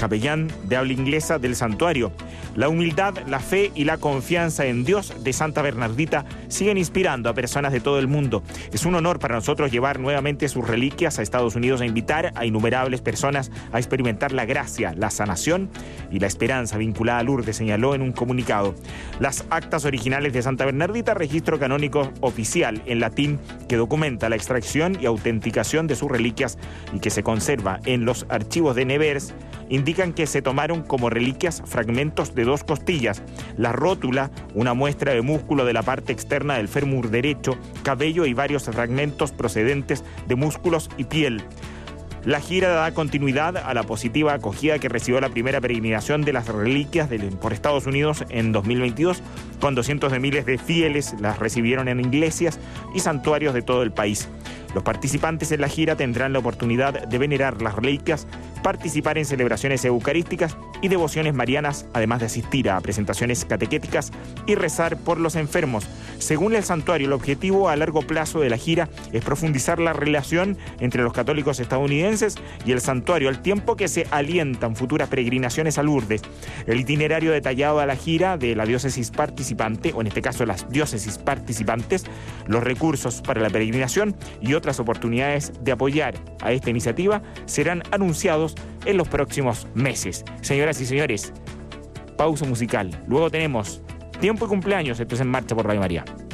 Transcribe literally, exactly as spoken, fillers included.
capellán de habla inglesa del santuario. La humildad, la fe y la confianza en Dios de Santa Bernardita siguen inspirando a personas de todo el mundo. Es un honor para nosotros llevar nuevamente sus reliquias a Estados Unidos e invitar a innumerables personas a experimentar la gracia, la sanación y la esperanza vinculada a Lourdes, señaló en un comunicado. Las actas originales de Santa Bernardita, registro canónico oficial en latín que documenta la extracción y autenticación de sus reliquias y que se conserva en los archivos de Nevers, indican que se tomaron como reliquias fragmentos de dos costillas, la rótula, una muestra de músculo de la parte externa del fémur derecho, cabello y varios fragmentos procedentes de músculos y piel. La gira da continuidad a la positiva acogida que recibió la primera peregrinación de las reliquias de, por Estados Unidos en dos mil veintidós, cuando cientos de miles de fieles las recibieron en iglesias y santuarios de todo el país. Los participantes en la gira tendrán la oportunidad de venerar las reliquias, participar en celebraciones eucarísticas y devociones marianas, además de asistir a presentaciones catequéticas y rezar por los enfermos. Según el santuario, el objetivo a largo plazo de la gira es profundizar la relación entre los católicos estadounidenses y el santuario, al tiempo que se alientan futuras peregrinaciones a Lourdes. El itinerario detallado a la gira de la diócesis participante, o en este caso las diócesis participantes, los recursos para la peregrinación y otras oportunidades de apoyar a esta iniciativa serán anunciados en los próximos meses. Señoras y señores, pausa musical. Luego tenemos Tiempo y Cumpleaños. Esto es En Marcha por Radio María.